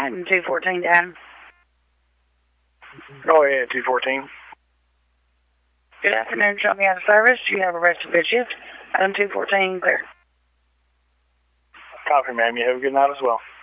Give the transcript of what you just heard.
Item 214 down. Go ahead, 214. Good afternoon, show me out of service. You have a rest of good shift. Item 214 clear. Copy, ma'am. You have a good night as well.